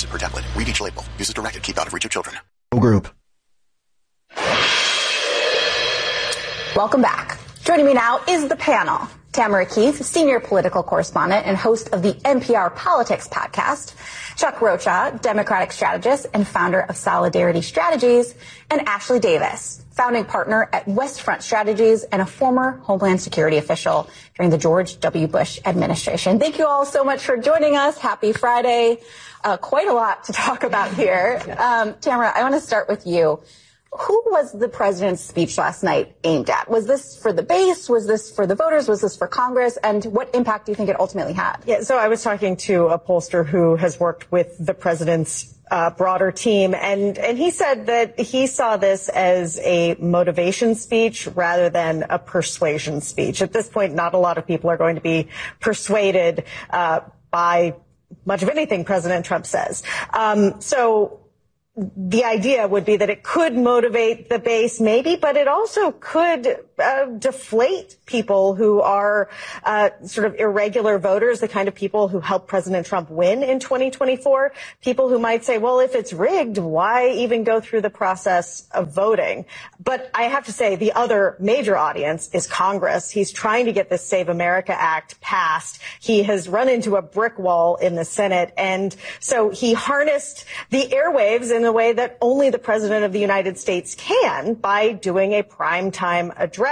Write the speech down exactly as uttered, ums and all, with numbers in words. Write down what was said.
doses per tablet. Read each label. Use as directed. Keep out of reach of children. Group. Welcome back. Joining me now is the panel. Tamara Keith, senior political correspondent and host of the N P R Politics podcast. Chuck Rocha, Democratic strategist and founder of Solidarity Strategies. And Ashley Davis, founding partner at West Front Strategies and a former Homeland Security official during the George W. Bush administration. Thank you all so much for joining us. Happy Friday. Uh, quite a lot to talk about here. Um, Tamara, I want to start with you. Who was the president's speech last night aimed at? Was this for the base? Was this for the voters? Was this for Congress? And what impact do you think it ultimately had? Yeah, so I was talking to a pollster who has worked with the president's uh, broader team, and, and he said that he saw this as a motivation speech rather than a persuasion speech. At this point, not a lot of people are going to be persuaded uh, by much of anything President Trump says. Um, so the idea would be that it could motivate the base, maybe, but it also could uh, deflate people who are uh, sort of irregular voters, the kind of people who helped President Trump win in twenty twenty-four, people who might say, well, if it's rigged, why even go through the process of voting? But I have to say the other major audience is Congress. He's trying to get this Save America Act passed. He has run into a brick wall in the Senate, and so he harnessed the airwaves in a way that only the President of the United States can by doing a primetime address.